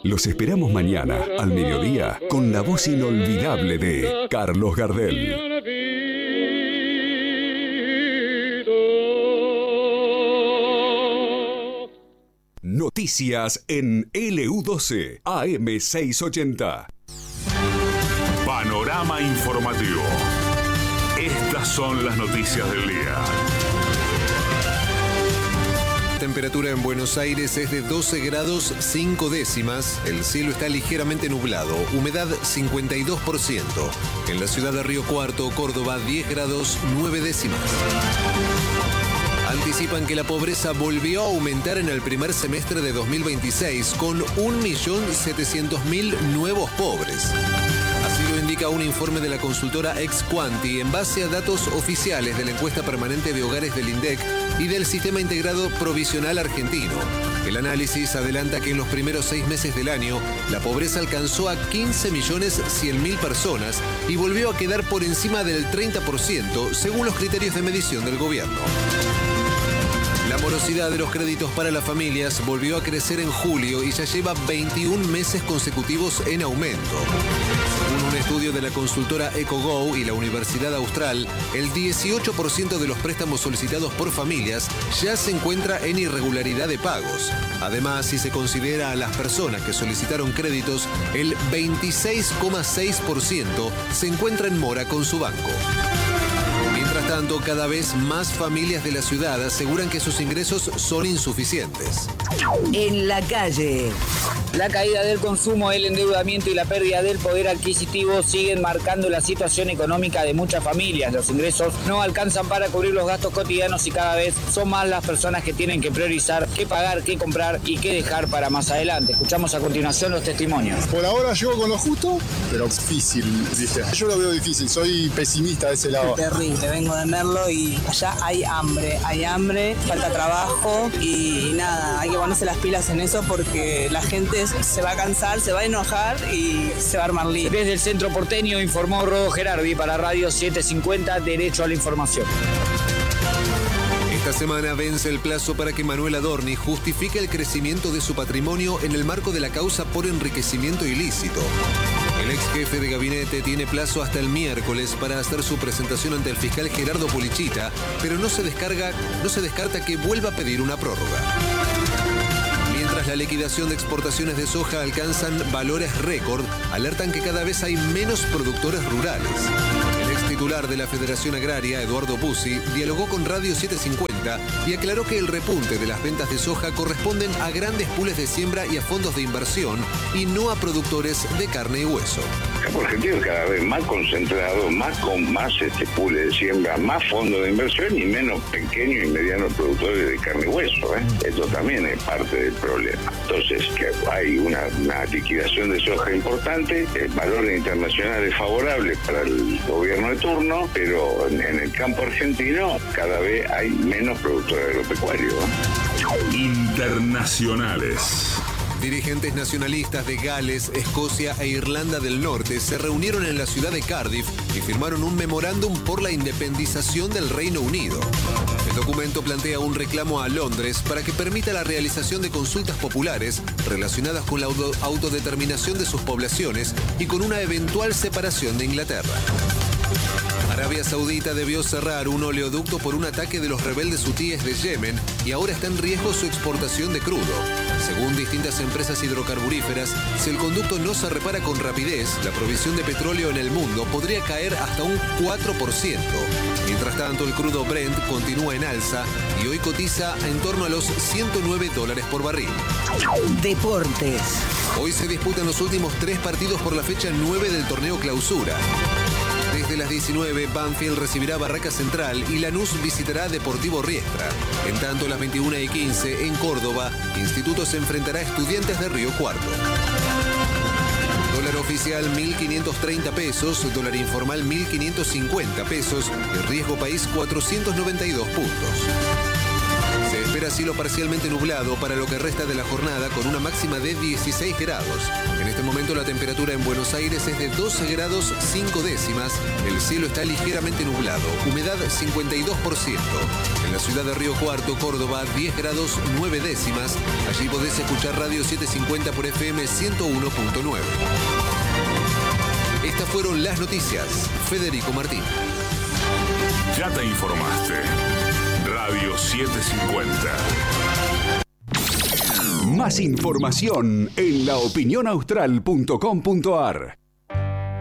Los esperamos mañana, al mediodía, con la voz inolvidable de Carlos Gardel. Noticias en LU12, AM680. Panorama informativo. Estas son las noticias del día. Temperatura en Buenos Aires es de 12 grados 5 décimas. El cielo está ligeramente nublado. Humedad 52%. En la ciudad de Río Cuarto, Córdoba, 10 grados 9 décimas. Anticipan que la pobreza volvió a aumentar en el primer semestre de 2026 con 1.700.000 nuevos pobres. Así lo indica un informe de la consultora Exquanti en base a datos oficiales de la encuesta permanente de hogares del INDEC y del Sistema Integrado Provisional Argentino. El análisis adelanta que en los primeros 6 meses del año, la pobreza alcanzó a 15.100.000 personas y volvió a quedar por encima del 30% según los criterios de medición del gobierno. La morosidad de los créditos para las familias volvió a crecer en julio y ya lleva 21 meses consecutivos en aumento. Según un estudio de la consultora EcoGo y la Universidad Austral, el 18% de los préstamos solicitados por familias ya se encuentra en irregularidad de pagos. Además, si se considera a las personas que solicitaron créditos, el 26,6% se encuentra en mora con su banco. Mientras tanto, cada vez más familias de la ciudad aseguran que sus ingresos son insuficientes. En la calle. La caída del consumo, el endeudamiento y la pérdida del poder adquisitivo siguen marcando la situación económica de muchas familias. Los ingresos no alcanzan para cubrir los gastos cotidianos y cada vez son más las personas que tienen que priorizar qué pagar, qué comprar y qué dejar para más adelante. Escuchamos a continuación los testimonios. Por ahora llego con lo justo, pero difícil, ¿viste? Yo lo veo difícil, soy pesimista de ese lado. Terrible, vengo de Merlo y allá hay hambre, falta trabajo y nada, hay que ponerse las pilas en eso porque la gente se va a cansar, se va a enojar y se va a armar lío. Desde el centro porteño informó Rodo Gerardi para Radio 750, Derecho a la Información. Esta semana vence el plazo para que Manuel Adorni justifique el crecimiento de su patrimonio en el marco de la causa por enriquecimiento ilícito. El ex jefe de gabinete tiene plazo hasta el miércoles para hacer su presentación ante el fiscal Gerardo Polichita, pero no se descarta que vuelva a pedir una prórroga. Mientras la liquidación de exportaciones de soja alcanzan valores récord, alertan que cada vez hay menos productores rurales. El ex titular de la Federación Agraria, Eduardo Puzzi, dialogó con Radio 750 y aclaró que el repunte de las ventas de soja corresponden a grandes pools de siembra y a fondos de inversión y no a productores de carne y hueso. Campo argentino cada vez más concentrado, con más pool de siembra, más fondos de inversión y menos pequeños y medianos productores de carne y hueso. Esto también es parte del problema. Entonces, que hay una liquidación de soja importante, valores internacionales favorables para el gobierno de turno, pero en el campo argentino cada vez hay menos productores agropecuarios. Internacionales. Dirigentes nacionalistas de Gales, Escocia e Irlanda del Norte se reunieron en la ciudad de Cardiff y firmaron un memorándum por la independización del Reino Unido. El documento plantea un reclamo a Londres para que permita la realización de consultas populares relacionadas con la autodeterminación de sus poblaciones y con una eventual separación de Inglaterra. Arabia Saudita debió cerrar un oleoducto por un ataque de los rebeldes hutíes de Yemen y ahora está en riesgo su exportación de crudo. Según distintas empresas hidrocarburíferas, si el conducto no se repara con rapidez, la provisión de petróleo en el mundo podría caer hasta un 4%. Mientras tanto, el crudo Brent continúa en alza y hoy cotiza en torno a los $109 por barril. Deportes. Hoy se disputan los últimos 3 partidos por la fecha 9 del torneo Clausura. Desde las 19, Banfield recibirá a Barraca Central y Lanús visitará a Deportivo Riestra. En tanto, a las 21:15, en Córdoba, Instituto se enfrentará a Estudiantes de Río Cuarto. Dólar oficial 1.530 pesos, dólar informal 1.550 pesos y riesgo país 492 puntos. Se espera cielo parcialmente nublado para lo que resta de la jornada con una máxima de 16 grados. En este momento la temperatura en Buenos Aires es de 12 grados 5 décimas. El cielo está ligeramente nublado. Humedad 52%. En la ciudad de Río Cuarto, Córdoba, 10 grados 9 décimas. Allí podés escuchar Radio 750 por FM 101.9. Estas fueron las noticias. Federico Martín. Ya te informaste. Radio 750. Más información en laopinionaustral.com.ar.